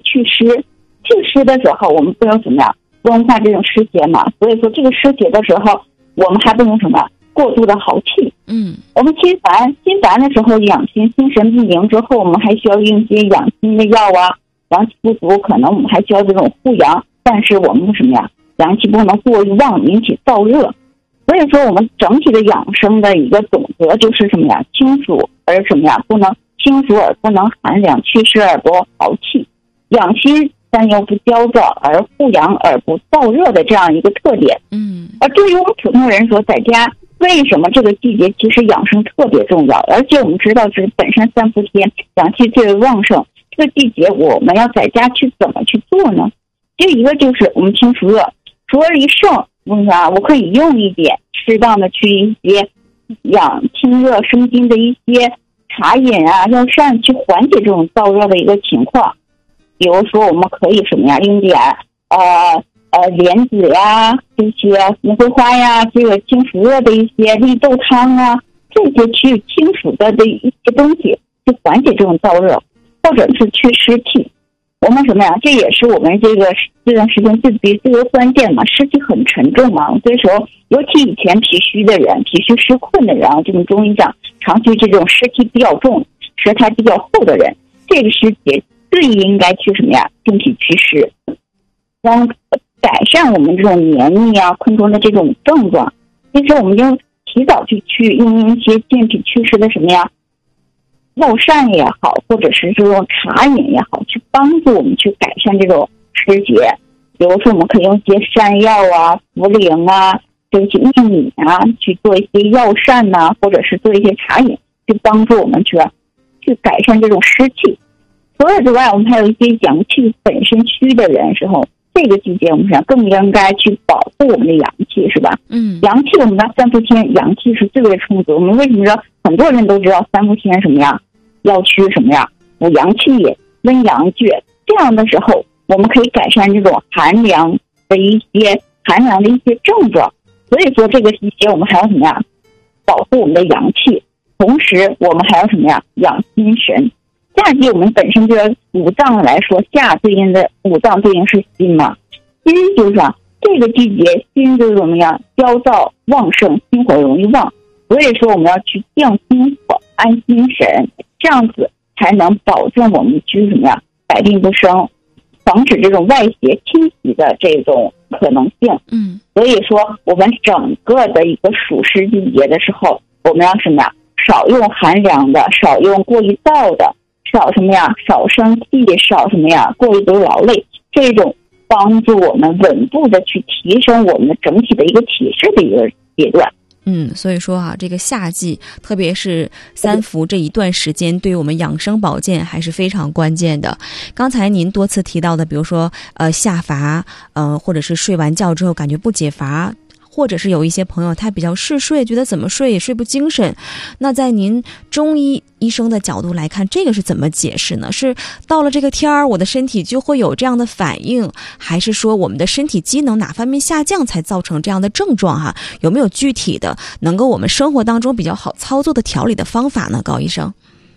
祛湿。祛湿的时候，我们不能怎么样温化这种湿邪嘛，所以说这个湿邪的时候，我们还不能什么过度的耗气。我们心烦的时候养心，心神不宁之后，我们还需要用一些养心的药啊。阳气不足，可能我们还需要这种护阳，但是我们什么呀？阳气不能过于旺，引起燥热。所以说，我们整体的养生的一个总则就是什么呀？清暑而什么呀？不能清暑而不能寒凉，祛湿而不耗气，养心但又不焦躁，而护阳而不燥热的这样一个特点。而对于我们普通人说，在家为什么这个季节其实养生特别重要？而且我们知道是本身3伏天阳气最为旺盛，这个季节我们要在家去怎么去做呢？这一个就是我们清暑热，暑而一盛，我可以用一点适当的去一些养清热生津的一些茶饮啊、药膳，去缓解这种燥热的一个情况。比如说我们可以什么呀，用点莲子呀，这些玫瑰花呀，这个清暑热的一些绿豆汤啊，这些去清暑的一些东西，去缓解这种燥热，或者是去湿气。我们什么呀？这也是我们这段时间最为关键嘛，湿气很沉重嘛。所以说，尤其以前脾虚的人、脾虚湿困的人啊，这种中医讲，长期这种湿气比较重、舌苔比较厚的人，这个时节最应该去什么呀？健脾祛湿，让改善我们这种黏腻啊、困中的这种症状。其实我们就提早去用一些健脾祛湿的什么呀？药膳也好，或者是这种茶饮也好，去帮助我们去改善这种湿邪。比如说我们可以用一些山药啊、茯苓啊、这些薏米啊，去做一些药膳呐，或者是做一些茶饮，去帮助我们去改善这种湿气。除此之外，我们还有一些阳气本身虚的人时候，这个季节我们想更应该去保护我们的阳气，是吧？阳气我们的3伏天阳气是最为充足。我们为什么说很多人都知道3伏天什么呀？要去什么呀？补阳气、温阳厥。这样的时候，我们可以改善这种寒凉的一些症状。所以说这个季节我们还要什么呀？保护我们的阳气，同时我们还要什么呀？养心神。夏季我们本身就是五脏来说，夏对应的五脏对应是心嘛，心就是这个季节心就是怎么样？焦躁旺盛，心火容易旺。所以说我们要去降心火、安心神，这样子才能保证我们去什么呀？百病不生，防止这种外邪侵袭的这种可能性。所以说我们整个的一个暑湿季节的时候，我们要什么呀？少用寒凉的，少用过于燥的，少什么呀？少生气，少什么呀？过于劳累，这种帮助我们稳步的去提升我们的整体的一个体质的一个阶段。 所以说这个夏季，特别是3伏这一段时间，对于我们养生保健还是非常关键的。刚才您多次提到的，比如说下乏，或者是睡完觉之后感觉不解乏，或者是有一些朋友他比较嗜睡，觉得怎么睡也睡不精神。那在您中医医生的角度来看，这个是怎么解释呢？是到了这个天儿，我的身体就会有这样的反应，还是说我们的身体机能哪方面下降才造成这样的症状有没有具体的能够我们生活当中比较好操作的调理的方法呢？高医生。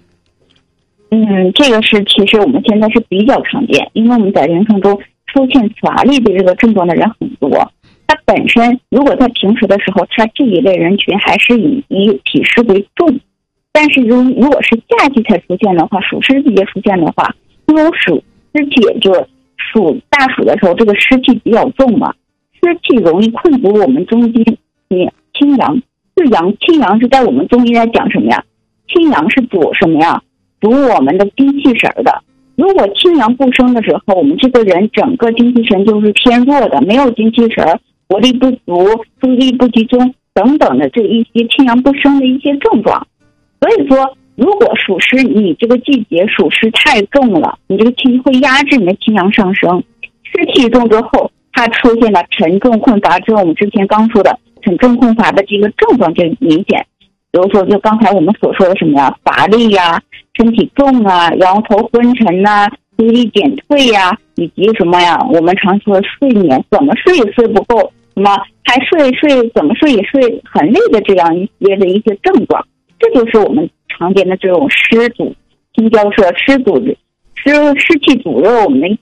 这个是其实我们现在是比较常见，因为我们在人生中出现乏力的这个症状的人很多。他本身如果在平时的时候，他这一类人群还是以体湿为重，但是如果是夏季才出现的话，暑湿季节出现的话，因为暑湿气也就是大暑的时候，这个湿气比较重嘛，湿气容易困住我们中间清阳。清阳是在我们中医来讲什么呀？清阳是主什么呀？主我们的精气神的。如果清阳不生的时候，我们这个人整个精气神就是偏弱的，没有精气神，活力不足，注意力不集中等等的这一些清阳不生的一些症状。所以说如果暑湿，你这个季节暑湿太重了，你这个气会压制你的清阳上升，湿气重之后，它出现了沉重困乏，就是我们之前刚说的沉重困乏的这个症状就明显。比如说就刚才我们所说的什么呀，乏力呀，身体重啊，摇头昏沉啊，注意力减退呀，以及什么呀，我们常说的睡眠怎么睡也睡不够，什么还睡怎么睡也睡很累的这样一些症状。这就是我们常见的这种湿阻，心交摄湿气阻热我们的